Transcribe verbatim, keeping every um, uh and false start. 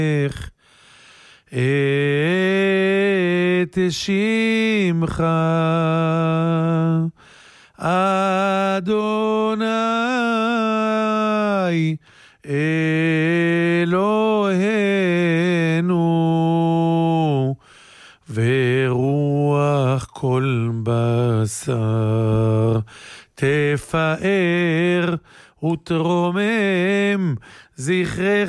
את שמך אדוני אלוהינו ורוח כל בשר תפאר ותרומם זכרך